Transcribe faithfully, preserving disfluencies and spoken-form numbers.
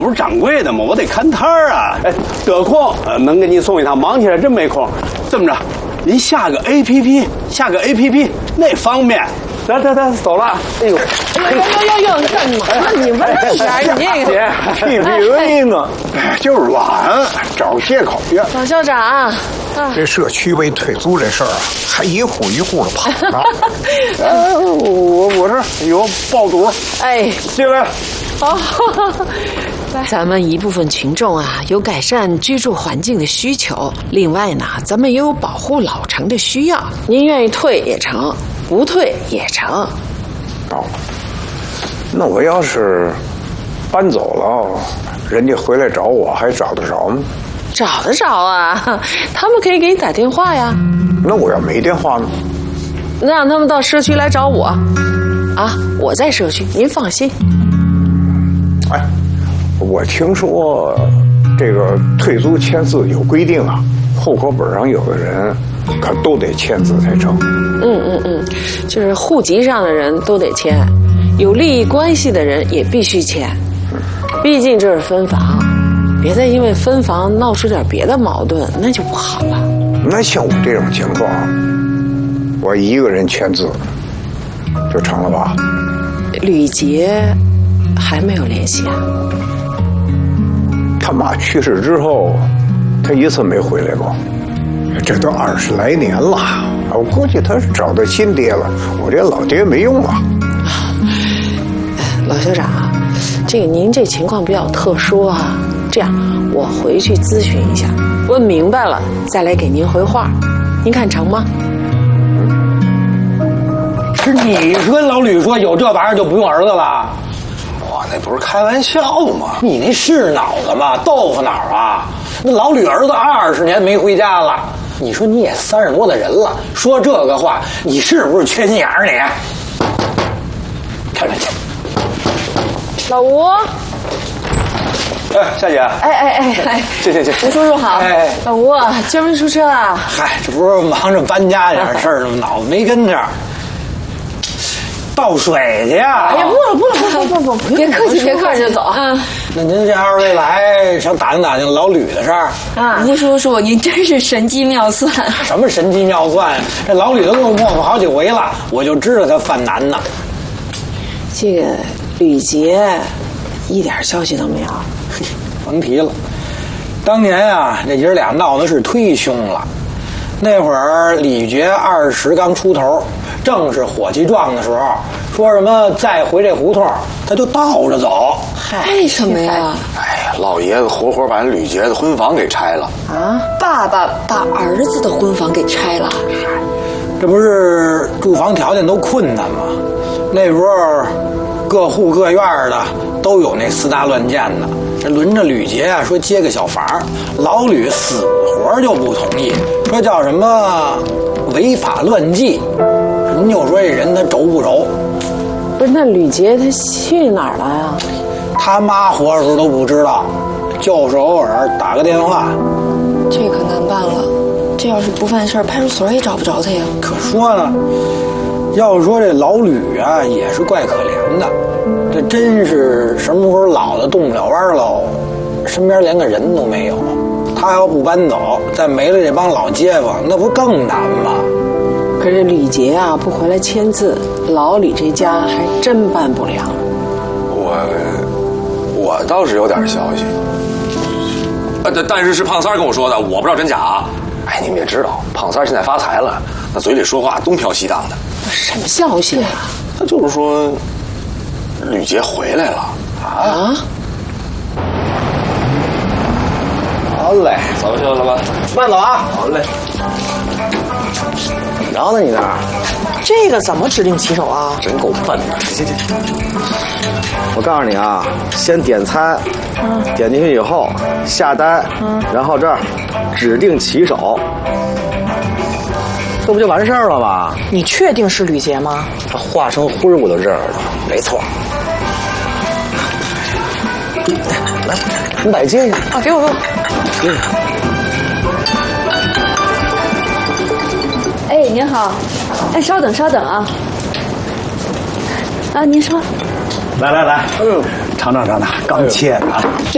不是掌柜的吗？我得看摊儿啊。哎，得空呃能给你送一趟，忙起来真没空。这么着，您下个 A P P， 下个 A P P 那方便。得得得，走了。哎呦， 哎呦呦呦呦，干嘛？你问一下，你这个姐，屁屁味呢？哎，就是懒，找借口呀。 老校长，啊， 这社区被退租这事儿啊，还一户一户的跑呢。 呃，我我这有爆肚。 哎， 进来。 好。咱们一部分群众啊，有改善居住环境的需求；另外呢，咱们也有保护老城的需要。您愿意退也成，不退也成。 哦，那我要是搬走了，人家回来找我，还找得着吗？ 找得着啊，他们可以给你打电话呀。 那我要没电话呢？ 那让他们到社区来找我，啊，我在社区，您放心。 哎。我听说这个退租签字有规定啊，户口本上有的人可都得签字才成。 嗯嗯嗯，就是户籍上的人都得签，有利益关系的人也必须签。毕竟这是分房，别再因为分房闹出点别的矛盾，那就不好了。 那像我这种情况，我一个人签字就成了吧？ 吕杰还没有联系啊？ 他妈去世之后，他一次没回来过，这都二十来年了。我估计他是找到新爹了，我这老爹没用了。 老校长，这个您这情况比较特殊啊，这样我回去咨询一下，问明白了再来给您回话，您看成吗？ 是你跟老吕说有这玩意儿就不用儿子了？ 我那不是开玩笑吗？ 你那是脑子吗？豆腐脑啊！那老吕儿子二十年没回家了，你说你也三十多的人了，说这个话，你是不是缺心眼儿你？看着去。 老吴。 哎，夏姐。 哎哎哎哎， 进进进。 吴叔叔好。 哎， 老吴，今儿没出车啊？ 嗨，这不是忙着搬家点事儿吗？脑子没跟这儿。倒水去呀！ 哎呀，不了不了不不不不，别客气别客气，就走啊。 那您这二位来想打听打听老吕的事儿啊？吴叔叔，您真是神机妙算。 什么神机妙算呀？这老吕都跟我磨磨好几回了，我就知道他犯难呢。 这个吕杰一点消息都没有。 甭提了，当年啊，这爷儿俩闹的是忒凶了。那会儿李觉二十刚出头，正是火气壮的时候，说什么再回这胡同，他就倒着走。 嗨，为什么呀？ 哎呀，老爷子活活把人吕杰的婚房给拆了啊！爸爸把儿子的婚房给拆了， 这不是住房条件都困难吗？那时候各户各院的都有那私搭乱建的，这轮着吕杰啊说接个小房，老吕死活就不同意，说叫什么违法乱纪。您就说这人他轴不轴？ 不是，那吕杰他去哪儿了呀？ 他妈活的时候都不知道，就是偶尔打个电话。 这可难办了，这要是不犯事儿，派出所也找不着他呀。 可说呢，要说这老吕啊，也是怪可怜的，这真是什么时候老的动不了弯喽，身边连个人都没有。他要不搬走，再没了这帮老街坊，那不更难吗？ 可是吕杰啊不回来签字，老李这家还真搬不了。 我我倒是有点消息，呃，但但是是胖三跟我说的，我不知道真假啊。哎，你们也知道，胖三现在发财了，那嘴里说话东飘西荡的。 什么消息啊？ 他就是说，吕杰回来了啊。 啊好嘞， 走吧，去了吧， 慢走啊。好嘞。怎么着呢？你那儿？ 这个怎么指定骑手啊？ 真够笨的。行行行， 我告诉你啊，先点餐，嗯、点进去以后下单，嗯、然后这儿指定骑手，这不就完事儿了吗？ 你确定是吕杰吗？ 他化成灰我都认了，没错。来，你把接一下啊，给我给我。 嗯哎，您好，哎，稍等稍等啊，啊，您说， 来来来，嗯，尝尝尝尝，刚切的啊。